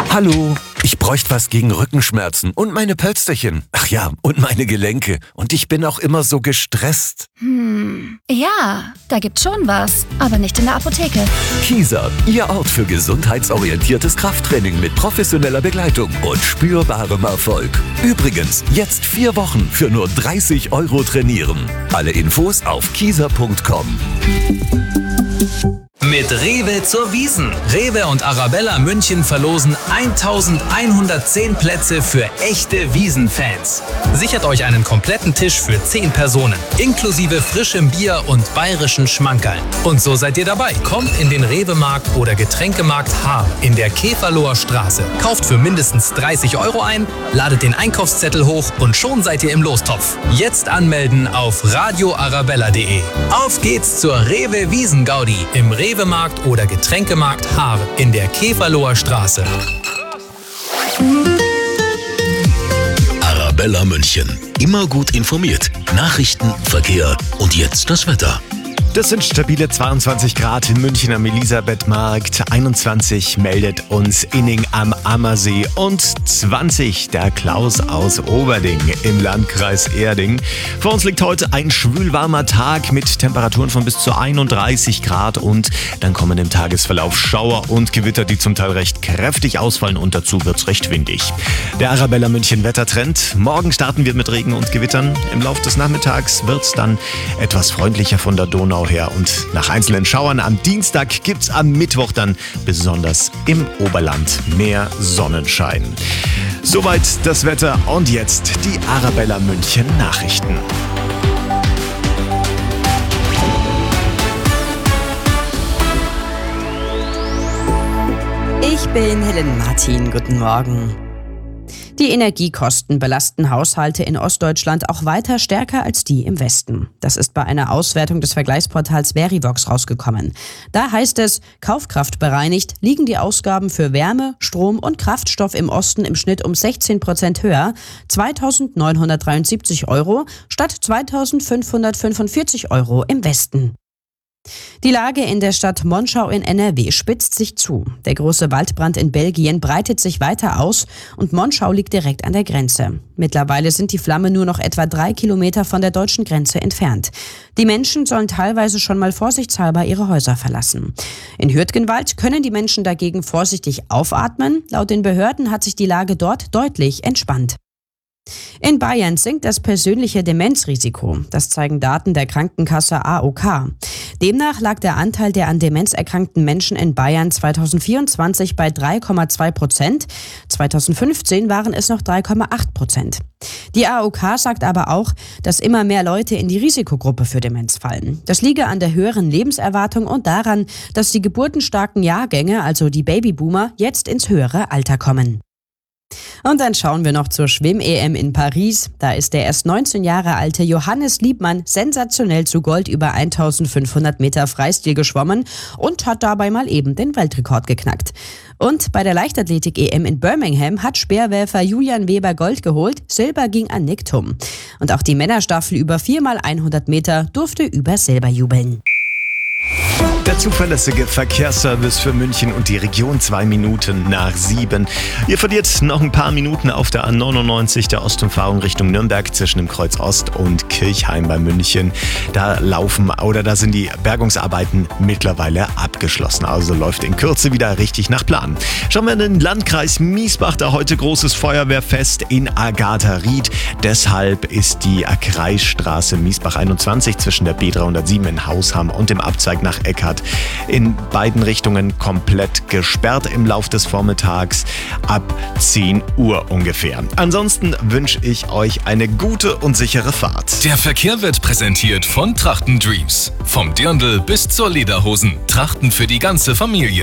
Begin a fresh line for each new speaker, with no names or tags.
Hallo, ich bräuchte was gegen Rückenschmerzen und meine Pölsterchen. Ach ja, und meine Gelenke. Und ich bin auch immer so gestresst.
Ja, da gibt's schon was, aber nicht in der Apotheke.
Kieser, Ihr Ort für gesundheitsorientiertes Krafttraining mit professioneller Begleitung und spürbarem Erfolg. Übrigens, jetzt 4 Wochen für nur 30 € trainieren. Alle Infos auf kieser.com.
Mit Rewe zur Wiesn. Rewe und Arabella München verlosen 1110 Plätze für echte Wiesn-Fans. Sichert euch einen kompletten Tisch für 10 Personen, inklusive frischem Bier und bayerischen Schmankerln. Und so seid ihr dabei. Kommt in den Rewe-Markt oder Getränkemarkt Haar in der Käferloher Straße. Kauft für mindestens 30 € ein, ladet den Einkaufszettel hoch und schon seid ihr im Lostopf. Jetzt anmelden auf radioarabella.de. Auf geht's zur Rewe Wiesn-Gaudi im Rewe-Markt oder Getränkemarkt Haar in der Käferloher Straße.
Arabella München. Immer gut informiert. Nachrichten, Verkehr und jetzt das Wetter.
Das sind stabile 22 Grad in München am Elisabethmarkt, 21 meldet uns Inning am Ammersee und 20 der Klaus aus Oberding im Landkreis Erding. Vor uns liegt heute ein schwülwarmer Tag mit Temperaturen von bis zu 31 Grad und dann kommen im Tagesverlauf Schauer und Gewitter, die zum Teil recht kräftig ausfallen und dazu wird's recht windig. Der Arabella München Wettertrend. Morgen starten wir mit Regen und Gewittern. Im Laufe des Nachmittags wird's dann etwas freundlicher von der Donau her und nach einzelnen Schauern am Dienstag gibt's am Mittwoch dann besonders im Oberland mehr Sonnenschein. Soweit das Wetter und jetzt die Arabella München Nachrichten.
Ich bin Helen Martin. Guten Morgen. Die Energiekosten belasten Haushalte in Ostdeutschland auch weiter stärker als die im Westen. Das ist bei einer Auswertung des Vergleichsportals Verivox rausgekommen. Da heißt es, kaufkraftbereinigt liegen die Ausgaben für Wärme, Strom und Kraftstoff im Osten im Schnitt um 16% höher, 2.973 € statt 2.545 € im Westen. Die Lage in der Stadt Monschau in NRW spitzt sich zu. Der große Waldbrand in Belgien breitet sich weiter aus und Monschau liegt direkt an der Grenze. Mittlerweile sind die Flammen nur noch etwa 3 Kilometer von der deutschen Grenze entfernt. Die Menschen sollen teilweise schon mal vorsichtshalber ihre Häuser verlassen. In Hürtgenwald können die Menschen dagegen vorsichtig aufatmen. Laut den Behörden hat sich die Lage dort deutlich entspannt. In Bayern sinkt das persönliche Demenzrisiko. Das zeigen Daten der Krankenkasse AOK. Demnach lag der Anteil der an Demenz erkrankten Menschen in Bayern 2024 bei 3,2%. 2015 waren es noch 3,8%. Die AOK sagt aber auch, dass immer mehr Leute in die Risikogruppe für Demenz fallen. Das liege an der höheren Lebenserwartung und daran, dass die geburtenstarken Jahrgänge, also die Babyboomer, jetzt ins höhere Alter kommen. Und dann schauen wir noch zur Schwimm-EM in Paris. Da ist der erst 19 Jahre alte Johannes Liebmann sensationell zu Gold über 1500 Meter Freistil geschwommen und hat dabei mal eben den Weltrekord geknackt. Und bei der Leichtathletik-EM in Birmingham hat Speerwerfer Julian Weber Gold geholt, Silber ging an Nick Thum. Und auch die Männerstaffel über 4x100 Meter durfte über Silber jubeln.
Der zuverlässige Verkehrsservice für München und die Region 2 Minuten nach 7. Ihr verliert noch ein paar Minuten auf der A99 der Ostumfahrung Richtung Nürnberg zwischen dem Kreuz Ost und Kirchheim bei München. Da sind die Bergungsarbeiten mittlerweile abgeschlossen. Also läuft in Kürze wieder richtig nach Plan. Schauen wir in den Landkreis Miesbach, da heute großes Feuerwehrfest in Agatha-Ried. Deshalb ist die Kreisstraße Miesbach 21 zwischen der B307 in Hausham und dem Abzweig nach Eckhardt in beiden Richtungen komplett gesperrt im Lauf des Vormittags ab 10 Uhr ungefähr. Ansonsten wünsche ich euch eine gute und sichere Fahrt.
Der Verkehr wird präsentiert von Trachten Dreams. Vom Dirndl bis zur Lederhosen. Trachten für die ganze Familie.